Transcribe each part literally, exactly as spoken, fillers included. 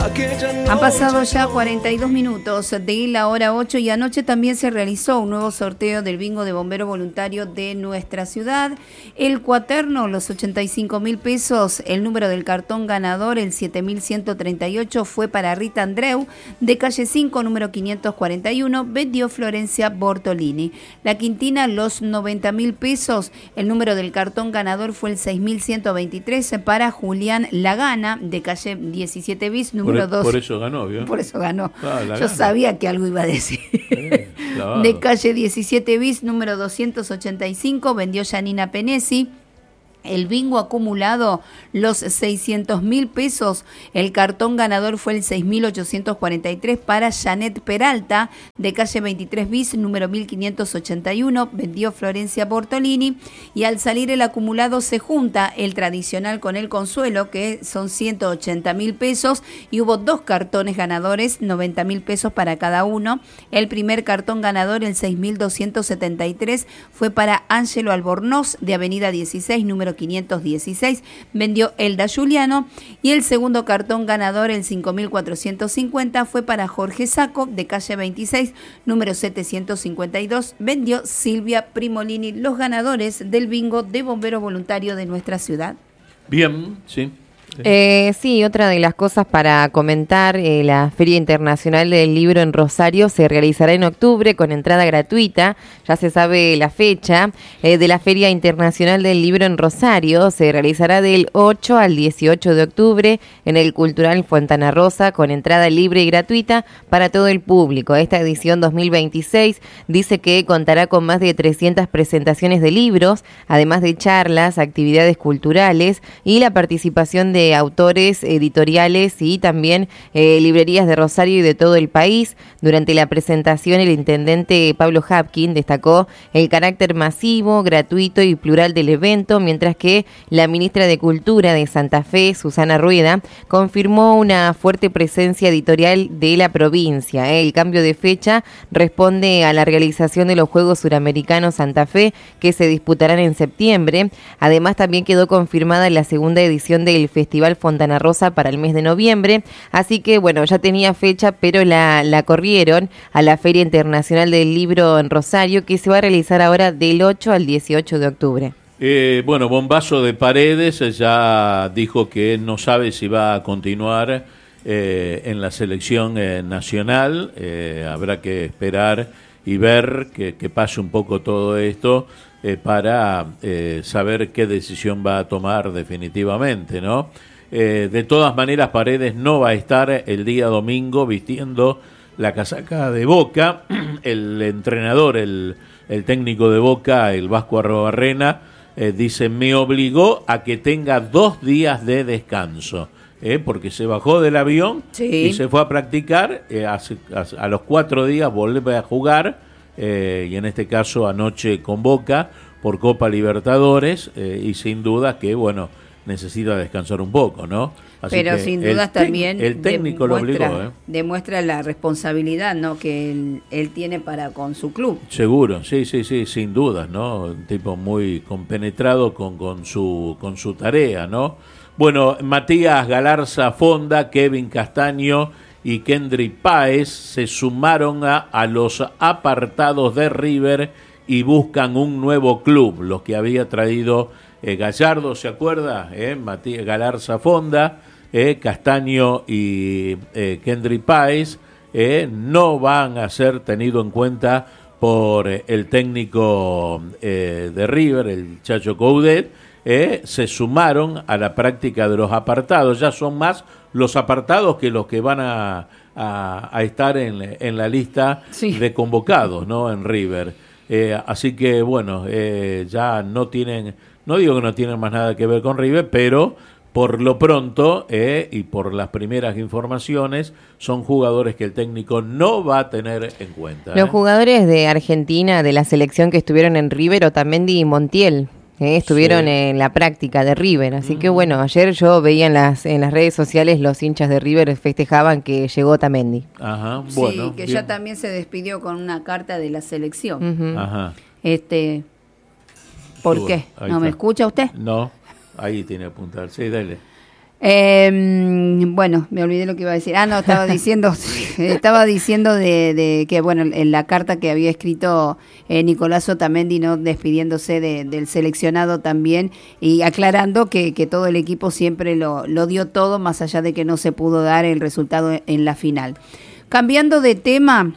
Han pasado ya cuarenta y dos minutos de la hora ocho y anoche también se realizó un nuevo sorteo del bingo de bombero voluntario de nuestra ciudad. El cuaterno, los ochenta y cinco mil pesos, el número del cartón ganador, el siete mil ciento treinta y ocho, fue para Rita Andreu, de calle cinco, número quinientos cuarenta y uno, vendió Florencia Bortolini. La quintina, los noventa mil pesos, el número del cartón ganador fue el seis mil ciento veintitrés para Julián Lagana, de calle diecisiete bis, número Por, dos. por eso ganó, ¿vio? Por eso ganó. Ah, Yo gana. sabía que algo iba a decir. Eh, de calle diecisiete bis, número doscientos ochenta y cinco, vendió Janina Penesi. El bingo acumulado, los seiscientos mil pesos. El cartón ganador fue el seis mil ochocientos cuarenta y tres para Janet Peralta, de calle veintitrés bis, número mil quinientos ochenta y uno, vendió Florencia Bortolini. Y al salir el acumulado se junta el tradicional con el consuelo, que son ciento ochenta mil pesos, y hubo dos cartones ganadores, noventa mil pesos para cada uno. El primer cartón ganador, el seis mil doscientos setenta y tres, fue para Ángelo Albornoz, de avenida dieciséis, número quinientos dieciséis, vendió Elda Juliano. Y el segundo cartón ganador, el cinco mil cuatrocientos cincuenta, fue para Jorge Saco, de calle veintiséis, número setecientos cincuenta y dos, vendió Silvia Primolini. Los ganadores del bingo de bombero voluntario de nuestra ciudad. Bien, sí. Eh, sí, otra de las cosas para comentar, eh, la Feria Internacional del Libro en Rosario se realizará en octubre con entrada gratuita. Ya se sabe la fecha eh, de la Feria Internacional del Libro en Rosario. Se realizará del ocho al dieciocho de octubre en el Cultural Fontana Rosa, con entrada libre y gratuita para todo el público. Esta edición dos mil veintiséis dice que contará con más de trescientas presentaciones de libros, además de charlas, actividades culturales y la participación de autores editoriales y también eh, librerías de Rosario y de todo el país. Durante la presentación, el intendente Pablo Hapkin destacó el carácter masivo, gratuito y plural del evento, mientras que la ministra de Cultura de Santa Fe, Susana Rueda, confirmó una fuerte presencia editorial de la provincia. El cambio de fecha responde a la realización de los Juegos Suramericanos Santa Fe, que se disputarán en septiembre. Además, también quedó confirmada la segunda edición del Festival Fontana Rosa para el mes de noviembre, así que bueno, ya tenía fecha, pero la, la corrieron a la Feria Internacional del Libro en Rosario, que se va a realizar ahora del ocho al dieciocho de octubre. Eh, bueno, Bombazo de Paredes ya dijo que no sabe si va a continuar eh, en la selección eh, nacional. Eh, habrá que esperar y ver que, que pase un poco todo esto eh, para eh, saber qué decisión va a tomar definitivamente, ¿no? Eh, de todas maneras, Paredes no va a estar el día domingo vistiendo la casaca de Boca. El entrenador, el, el técnico de Boca, el Vasco Arrobarrena, eh, dice, me obligó a que tenga dos días de descanso, eh, porque se bajó del avión Sí. y se fue a practicar, eh, hace, hace, a los cuatro días vuelve a jugar, eh, y en este caso anoche con Boca por Copa Libertadores, eh, y sin duda que, bueno, necesita descansar un poco, ¿no? Así Pero que sin el dudas tec- también el técnico lo demuestra, obligó, ¿eh? demuestra la responsabilidad, ¿no?, que él, él tiene para con su club. Seguro, sí, sí, sí, sin dudas, ¿no? Un tipo muy compenetrado con, con su con su tarea, ¿no? Bueno, Matías Galarza Fonda, Kevin Castaño y Kendry Páez se sumaron a, a los apartados de River y buscan un nuevo club, los que había traído eh, Gallardo, ¿se acuerda? Eh, Matías Galarza Fonda, eh, Castaño y eh, Kendry Páez, eh, no van a ser tenidos en cuenta por eh, el técnico eh, de River, el Chacho Coudet. Eh, se sumaron a la práctica de los apartados. Ya son más los apartados que los que van a, a, a estar en, en la lista Sí. de convocados, ¿no? En River. Eh, así que, bueno, eh, ya no tienen, no digo que no tienen más nada que ver con River, pero por lo pronto, eh, y por las primeras informaciones, son jugadores que el técnico no va a tener en cuenta. Los eh. jugadores de Argentina, de la selección que estuvieron en River, Otamendi y Montiel, eh, estuvieron Sí. en la práctica de River. Así Mm. que bueno, ayer yo veía en las en las redes sociales los hinchas de River festejaban que llegó Otamendi. Ajá, bueno. sí, que bien. ya también se despidió con una carta de la selección. Ujú. Ajá. Este, ¿por Estuvo, qué? ahí ¿No me está. escucha usted? No, ahí tiene que apuntar. Sí, dale. Eh, bueno, me olvidé lo que iba a decir. Ah, no, estaba diciendo, estaba diciendo de, de que, bueno, en la carta que había escrito eh, Nicolás Otamendi, ¿no? Despidiéndose de, del seleccionado también y aclarando que, que todo el equipo siempre lo, lo dio todo, más allá de que no se pudo dar el resultado en la final. Cambiando de tema,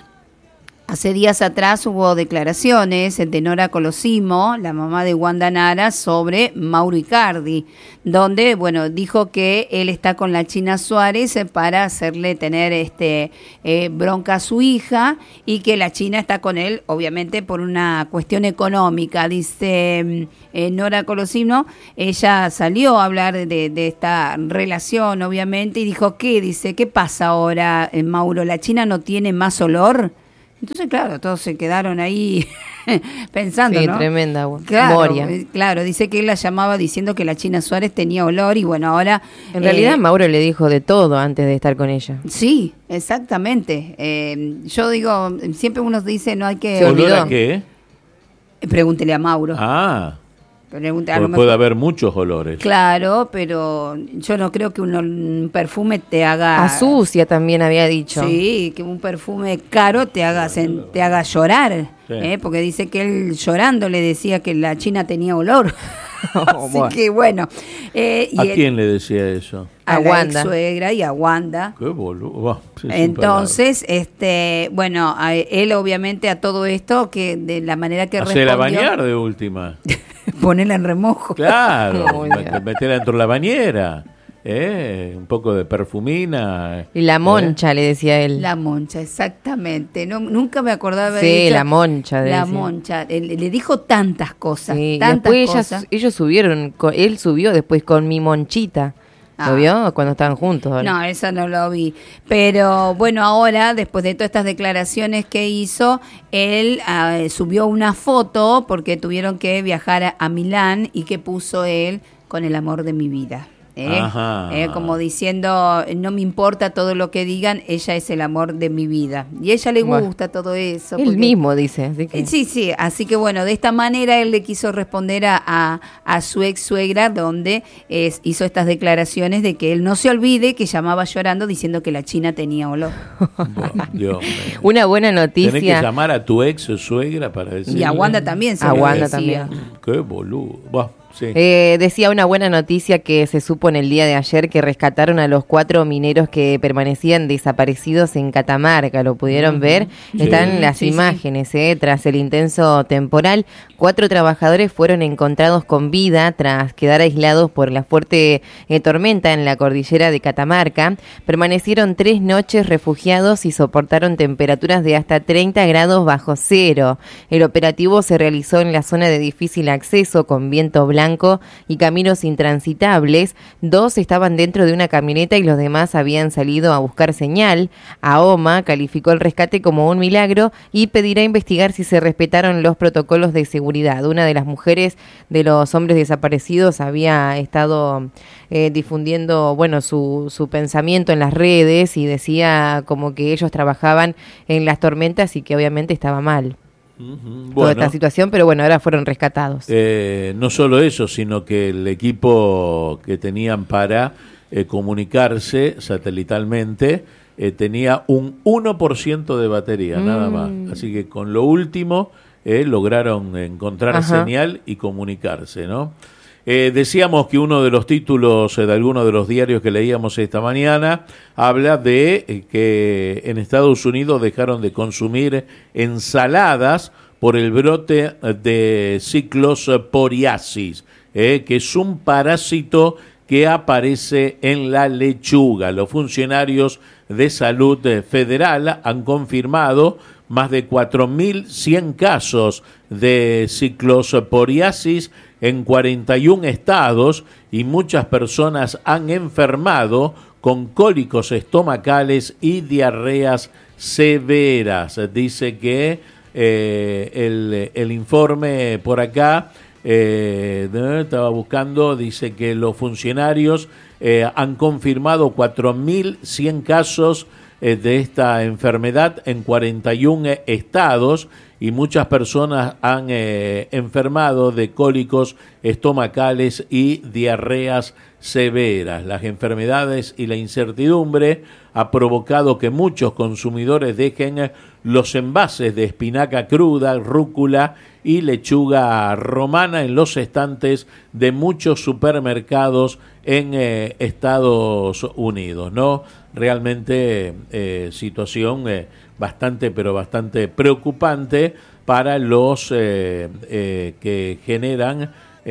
hace días atrás hubo declaraciones de Nora Colosimo, la mamá de Wanda Nara, sobre Mauro Icardi, donde, bueno, dijo que él está con la China Suárez para hacerle tener este eh, bronca a su hija y que la China está con él, obviamente, por una cuestión económica. Dice eh, Nora Colosimo, ella salió a hablar de, de esta relación, obviamente, y dijo, ¿qué? Dice, ¿qué pasa ahora, eh, Mauro? ¿La China no tiene más olor? Entonces, claro, todos se quedaron ahí pensando, sí, ¿no? Tremenda, claro, Moria. Claro, dice que él la llamaba diciendo que la China Suárez tenía olor y bueno, ahora... En eh, realidad Mauro le dijo de todo antes de estar con ella. Sí, exactamente. Eh, yo digo, siempre uno dice, no hay que... Se olvidó. ¿Olor a qué? Pregúntele a Mauro. Ah, Pregunte, a puede, lo mejor- puede haber muchos olores. Claro, pero yo no creo que un, un perfume te haga... A sucia también había dicho. Sí, que un perfume caro te haga sen- te haga llorar, Sí. ¿eh? Porque dice que él llorando le decía que la China tenía olor. Oh, Así bueno. que bueno. eh, y ¿A él- quién le decía eso? a A la Wanda. ex suegra y a Wanda. Qué boludo. Sí, Entonces, este, bueno, a él obviamente a todo esto que de la manera que hacer a respondió, bañar de última. ponerla en remojo. Claro, Muy met- bien. meterla dentro de la bañera. ¿eh? Un poco de perfumina. Y la ¿eh? moncha, le decía él. La moncha, exactamente. No, nunca me acordaba Sí, de ella. la moncha, La decía. moncha. Él- le dijo tantas cosas, Sí, tantas después ellas- cosas. ellos subieron, co- él subió después con mi monchita. Ah. ¿Lo vio? Cuando estaban juntos. ahora. No, eso no lo vi. Pero bueno, ahora, después de todas estas declaraciones que hizo, él ah, subió una foto porque tuvieron que viajar a, a Milán y que puso él con el amor de mi vida. ¿eh? Ajá. Eh, como diciendo, no me importa todo lo que digan, ella es el amor de mi vida. Y a ella le Bueno. gusta todo eso. Él porque- mismo dice. Así que... Eh, Sí, sí, así que bueno, de esta manera él le quiso responder a, a, a su ex suegra, donde es, hizo estas declaraciones de que él no se olvide que llamaba llorando diciendo que la China tenía olor. Bueno, Dios mío. Una buena Tenés que noticia. llamar a tu ex suegra para decir. Y a Wanda también se A lo Wanda decía. también. Qué boludo. Buah, sí. Eh, decía una buena noticia que se supo en el día de ayer que rescataron a los cuatro mineros que permanecían desaparecidos en Catamarca. ¿Lo pudieron ver? Sí. Están las Sí, sí. imágenes. Eh, tras el intenso temporal, cuatro trabajadores fueron encontrados con vida tras quedar aislados por la fuerte eh, tormenta en la cordillera de Catamarca. Permanecieron tres noches refugiados y soportaron temperaturas de hasta treinta grados bajo cero. El operativo se realizó en la zona de difícil acceso con viento blanco y caminos intransitables. Dos estaban dentro de una camioneta y los demás habían salido a buscar señal. AOMA calificó el rescate como un milagro y pedirá investigar si se respetaron los protocolos de seguridad. Una de las mujeres de los hombres desaparecidos había estado eh, difundiendo, bueno, su, su pensamiento en las redes y decía como que ellos trabajaban en las tormentas y que obviamente estaba mal Ujú. toda Bueno, esta situación, pero bueno, ahora fueron rescatados. eh, no solo eso, sino que el equipo que tenían para eh, comunicarse satelitalmente eh, tenía un uno por ciento de batería, nada más. Así que con lo último eh, lograron encontrar Ajá. señal y comunicarse, ¿no? Eh, decíamos que uno de los títulos eh, de alguno de los diarios que leíamos esta mañana habla de eh, que en Estados Unidos dejaron de consumir ensaladas por el brote eh, de ciclosporiasis, eh, que es un parásito que aparece en la lechuga. Los funcionarios de salud eh, federal han confirmado más de cuatro mil cien casos de ciclosporiasis en cuarenta y un estados y muchas personas han enfermado con cólicos estomacales y diarreas severas. Dice que eh, el, el informe por acá, eh, estaba buscando, dice que los funcionarios eh, han confirmado cuatro mil cien casos eh, de esta enfermedad en cuarenta y un estados y muchas personas han eh, enfermado de cólicos estomacales y diarreas severas. Las enfermedades y la incertidumbre ha provocado que muchos consumidores dejen los envases de espinaca cruda, rúcula y lechuga romana en los estantes de muchos supermercados en eh, Estados Unidos, ¿no? Realmente eh, situación eh, bastante, pero bastante preocupante para los eh, eh, que generan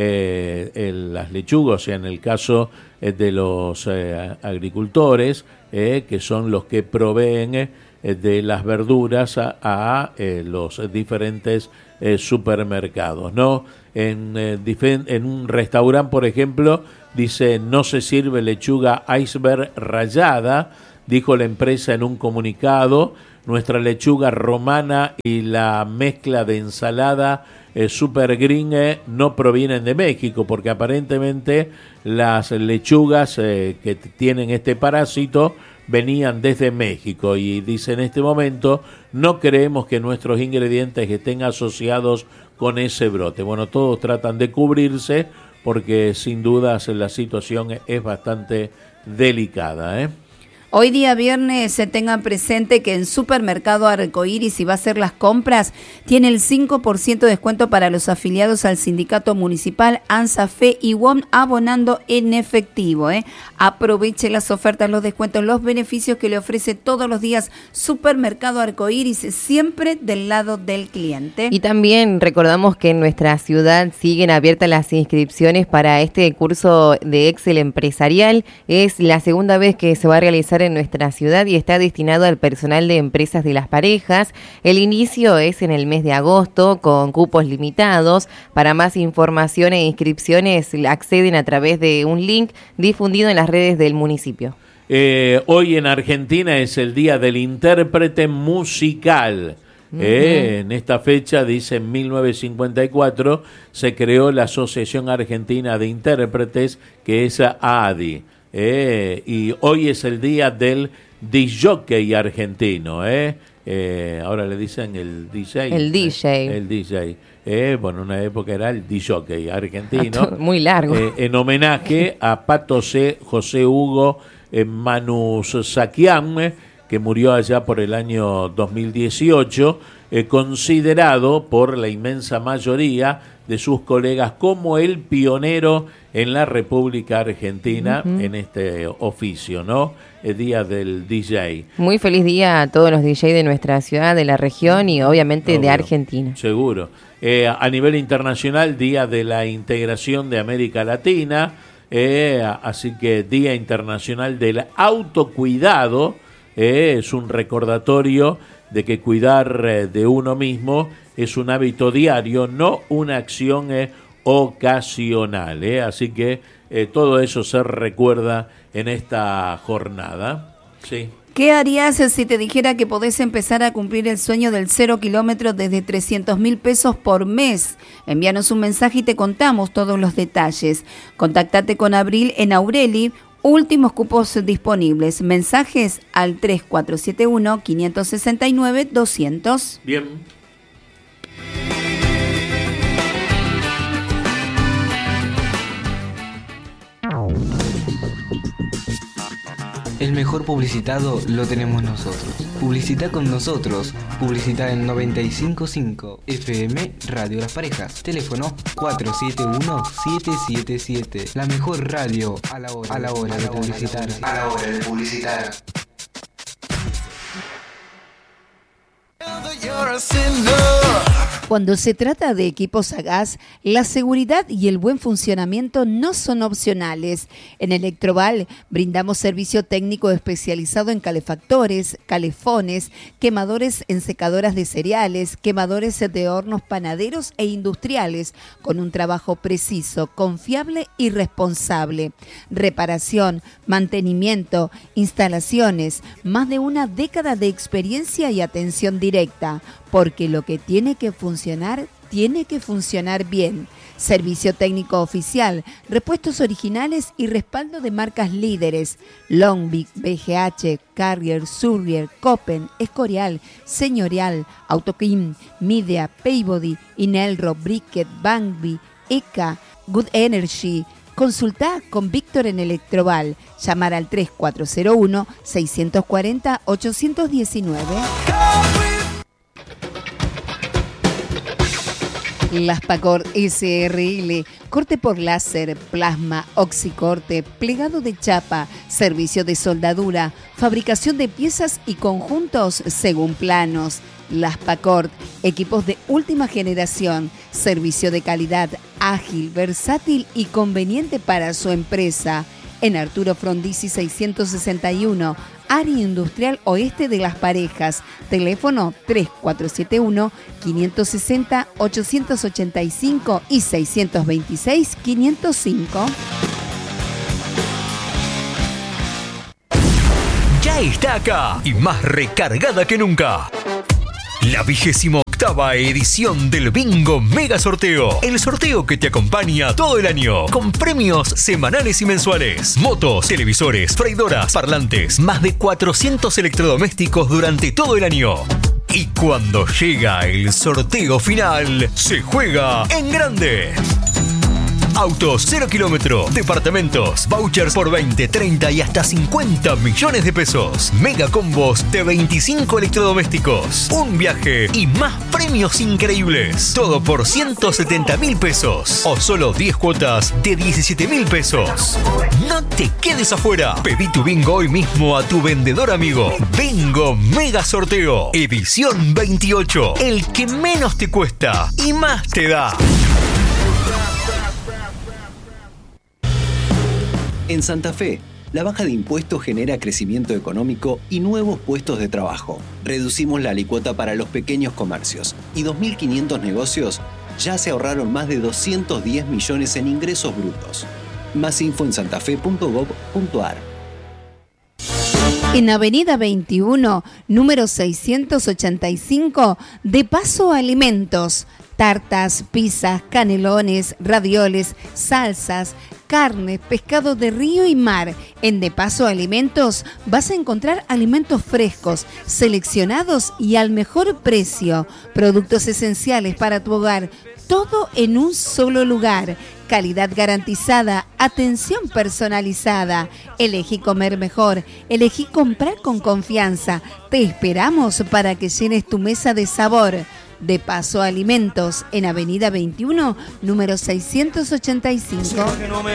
eh, el, las lechugas, o sea, en el caso eh, de los eh, agricultores, eh, que son los que proveen eh, de las verduras a, a eh, los diferentes eh, supermercados, ¿no? En, eh, difen- en un restaurante, por ejemplo, dice, no se sirve lechuga iceberg rallada, dijo la empresa en un comunicado. Nuestra lechuga romana y la mezcla de ensalada eh, Super Green eh, no provienen de México, porque aparentemente las lechugas eh, que t- tienen este parásito venían desde México, y dice, en este momento no creemos que nuestros ingredientes estén asociados con ese brote. Bueno, todos tratan de cubrirse porque sin dudas la situación es bastante delicada, ¿eh? Hoy día viernes se tengan presente que en Supermercado Arcoíris, si va a hacer las compras, tiene el cinco por ciento de descuento para los afiliados al sindicato municipal, ANSAFE y W O M, abonando en efectivo. ¿eh? Aproveche las ofertas, los descuentos, los beneficios que le ofrece todos los días Supermercado Arcoíris, siempre del lado del cliente. Y también recordamos que en nuestra ciudad siguen abiertas las inscripciones para este curso de Excel empresarial. Es la segunda vez que se va a realizar en nuestra ciudad y está destinado al personal de empresas de las parejas. El inicio es en el mes de agosto con cupos limitados. Para más información e inscripciones acceden a través de un link difundido en las redes del municipio. Eh, hoy en Argentina es el Día del Intérprete Musical. Uh-huh. Eh, en esta fecha, dice, en mil novecientos cincuenta y cuatro se creó la Asociación Argentina de Intérpretes, que es A A D I. Eh, y hoy es el día del disjockey argentino, ¿eh? Eh, ahora le dicen el D J. El D J. Eh, el D J. Eh, bueno, en una época era el disjockey argentino. Muy largo. Eh, en homenaje a Pato C, José Hugo eh, Manus Saquiam, que murió allá por el año dos mil dieciocho, eh, considerado por la inmensa mayoría de sus colegas como el pionero en la República Argentina, uh-huh, en este oficio, ¿no? El día del D J. Muy feliz día a todos los D J de nuestra ciudad, de la región y obviamente Obvio, de Argentina. Seguro. Eh, a nivel internacional, Día de la Integración de América Latina, eh, así que Día Internacional del Autocuidado, eh, es un recordatorio de que cuidar eh, de uno mismo es un hábito diario, no una acción eh, ocasional, ¿eh? Así que eh, todo eso se recuerda en esta jornada. Sí. ¿Qué harías si te dijera que podés empezar a cumplir el sueño del cero kilómetros desde trescientos mil pesos por mes? Envíanos un mensaje y te contamos todos los detalles. Contactate con Abril en Aureli. Últimos cupos disponibles. Mensajes al tres cuatro siete uno, cinco seis nueve, doscientos. Bien. El mejor publicitado lo tenemos nosotros. Publicita con nosotros. Publicita en noventa y cinco punto cinco F M Radio Las Parejas. Teléfono cuatro siete uno, siete siete siete. La mejor radio a la hora, a la hora de publicitar. A la hora de publicitar. Cuando se trata de equipos a gas, la seguridad y el buen funcionamiento no son opcionales. En Electroval brindamos servicio técnico especializado en calefactores, calefones, quemadores en secadoras de cereales, quemadores de hornos panaderos e industriales, con un trabajo preciso, confiable y responsable. Reparación, mantenimiento, instalaciones, más de una década de experiencia y atención directa, porque lo que tiene que funcionar tiene que funcionar bien. Servicio técnico oficial, repuestos originales y respaldo de marcas líderes. Longvic, B G H, Carrier, Surrier, Copen, Escorial, Señorial, Autokim, Midea, Peabody, Inelro, Briquet, Bangby, E C A, Good Energy. Consultá con Víctor en Electroval. Llamar al tres cuatro cero uno, seis cuatro cero, ocho uno nueve. Laspacor S R L, corte por láser, plasma, oxicorte, plegado de chapa, servicio de soldadura, fabricación de piezas y conjuntos según planos. Laspacor, equipos de última generación, servicio de calidad, ágil, versátil y conveniente para su empresa. En Arturo Frondizi seiscientos sesenta y uno, área industrial oeste de Las Parejas. Teléfono tres cuatro siete uno, cinco seis cero, ocho ocho cinco y seis dos seis, cinco cero cinco. Ya está acá y más recargada que nunca. La vigésima octava edición del Bingo Mega Sorteo. El sorteo que te acompaña todo el año. Con premios semanales y mensuales. Motos, televisores, freidoras, parlantes. Más de cuatrocientos electrodomésticos durante todo el año. Y cuando llega el sorteo final, se juega en grande. Autos cero kilómetro, departamentos, vouchers por veinte, treinta y hasta cincuenta millones de pesos. Mega combos de veinticinco electrodomésticos. Un viaje y más premios increíbles. Todo por ciento setenta mil pesos. O solo diez cuotas de diecisiete mil pesos. No te quedes afuera. Pedí tu bingo hoy mismo a tu vendedor amigo. Bingo Mega Sorteo. Edición veintiocho. El que menos te cuesta y más te da. En Santa Fe, la baja de impuestos genera crecimiento económico y nuevos puestos de trabajo. Reducimos la alícuota para los pequeños comercios y dos mil quinientos negocios ya se ahorraron más de doscientos diez millones en ingresos brutos. Más info en santafe punto gob punto ar. En Avenida veintiuno, número seiscientos ochenta y cinco, De Paso Alimentos. Tartas, pizzas, canelones, ravioles, salsas, carne, pescado de río y mar. En De Paso Alimentos vas a encontrar alimentos frescos, seleccionados y al mejor precio. Productos esenciales para tu hogar. Todo en un solo lugar. Calidad garantizada, atención personalizada. Elegí comer mejor, elegí comprar con confianza. Te esperamos para que llenes tu mesa de sabor. De Paso Alimentos, en Avenida veintiuno, número seiscientos ochenta y cinco.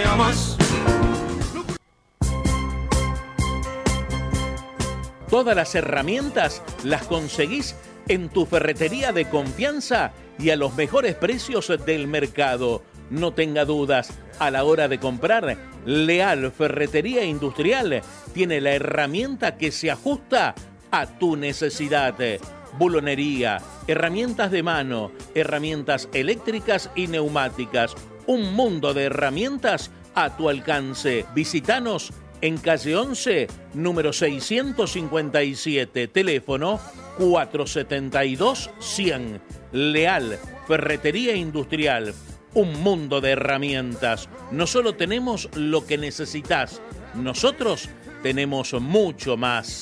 Todas las herramientas las conseguís en tu ferretería de confianza y a los mejores precios del mercado. No tenga dudas, a la hora de comprar, Leal Ferretería Industrial tiene la herramienta que se ajusta a tu necesidad. Bulonería, herramientas de mano, herramientas eléctricas y neumáticas. Un mundo de herramientas a tu alcance. Visítanos en calle once, número seiscientos cincuenta y siete, teléfono cuatro setenta y dos, cien. Leal Ferretería Industrial. Un mundo de herramientas. No solo tenemos lo que necesitas, nosotros tenemos mucho más.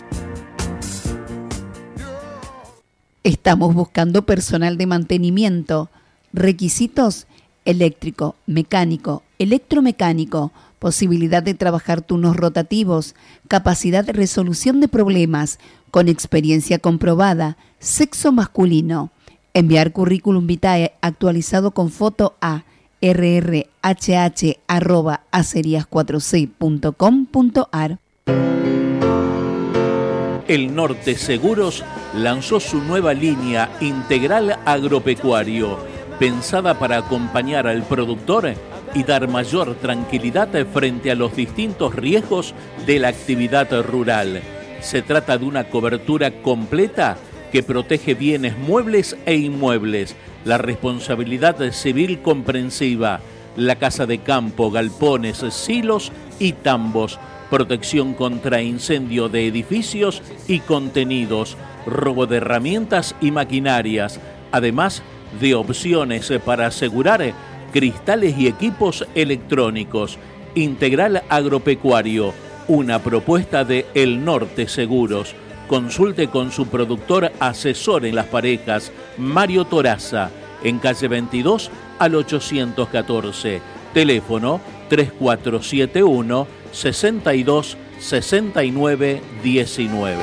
Estamos buscando personal de mantenimiento. Requisitos: eléctrico, mecánico, electromecánico, posibilidad de trabajar turnos rotativos, capacidad de resolución de problemas, con experiencia comprobada, sexo masculino. Enviar currículum vitae actualizado con foto a r r h h arroba acerías cuatro c punto com punto ar. El Norte Seguros lanzó su nueva línea integral agropecuario, pensada para acompañar al productor y dar mayor tranquilidad frente a los distintos riesgos de la actividad rural. Se trata de una cobertura completa que protege bienes muebles e inmuebles, la responsabilidad civil comprensiva, la casa de campo, galpones, silos y tambos, protección contra incendio de edificios y contenidos, robo de herramientas y maquinarias. Además, de opciones para asegurar cristales y equipos electrónicos. Integral Agropecuario, una propuesta de El Norte Seguros. Consulte con su productor asesor en las parejas, Mario Toraza, en calle veintidós al ochocientos catorce. Teléfono tres cuatro siete uno, sesenta y dos, sesenta y nueve, diecinueve.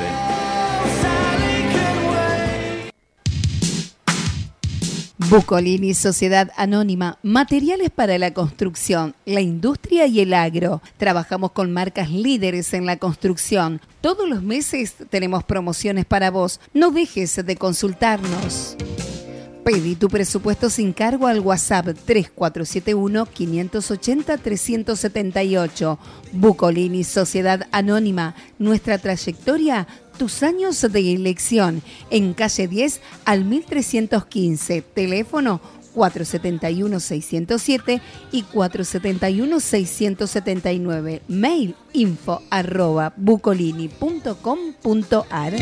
Bucolini, Sociedad Anónima, materiales para la construcción, la industria y el agro. Trabajamos con marcas líderes en la construcción. Todos los meses tenemos promociones para vos. No dejes de consultarnos. Pedí tu presupuesto sin cargo al WhatsApp tres cuatro siete uno, cinco ocho cero, tres siete ocho. Bucolini, Sociedad Anónima. Nuestra trayectoria, tus años de elección. En calle diez al mil trescientos quince. Teléfono cuatro siete uno, seis cero siete y cuatro siete uno, seis siete nueve. Mail info arroba bucolini punto com punto ar.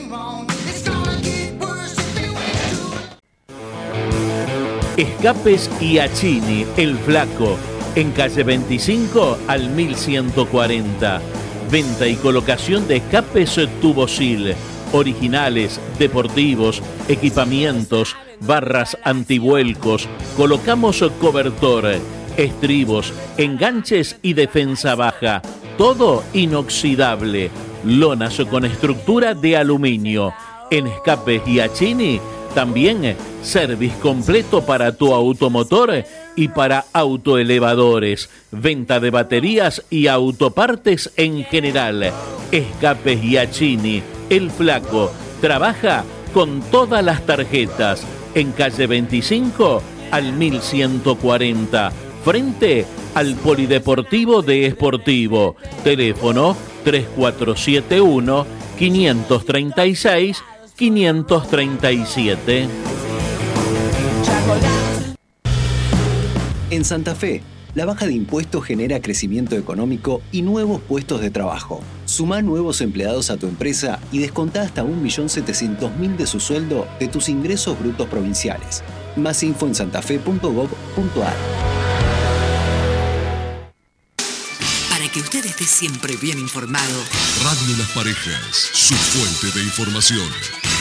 Escapes Iachini, El Flaco, en calle veinticinco al mil ciento cuarenta. Venta y colocación de escapes Tubosil, originales, deportivos, equipamientos, barras antivuelcos. Colocamos cobertor, estribos, enganches y defensa baja. Todo inoxidable. Lonas con estructura de aluminio. En Escapes Iachini también service completo para tu automotor y para autoelevadores. Venta de baterías y autopartes en general. Escapes Iachini, El Flaco. Trabaja con todas las tarjetas. En calle veinticinco al mil ciento cuarenta. Frente al Polideportivo de Esportivo. Teléfono tres cuatro siete uno, cinco tres seis, cinco tres siete. En Santa Fe, la baja de impuestos genera crecimiento económico y nuevos puestos de trabajo. Sumá nuevos empleados a tu empresa y descontá hasta un millón setecientos mil de su sueldo de tus ingresos brutos provinciales. Más info en santafe punto gob punto ar. Para que usted esté siempre bien informado, Radio Las Parejas, su fuente de información.